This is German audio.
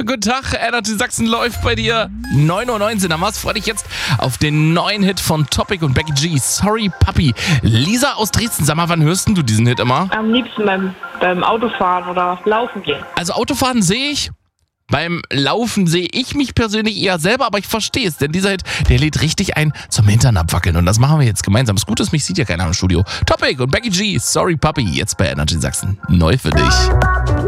Guten Tag, Energy Sachsen läuft bei dir. 9:19 Uhr. Was freut dich jetzt auf den neuen Hit von Topic und Becky G? Sorry, Papi. Lisa aus Dresden, sag mal, wann hörst denn du diesen Hit immer? Am liebsten beim Autofahren oder Laufen gehen. Also Autofahren sehe ich. Beim Laufen sehe ich mich persönlich eher selber, aber ich verstehe es, denn dieser Hit, der lädt richtig ein zum Hintern abwackeln und das machen wir jetzt gemeinsam. Das Gute ist, mich sieht ja keiner im Studio. Topic und Becky G, Sorry Papi, jetzt bei Energy Sachsen. Neu für dich.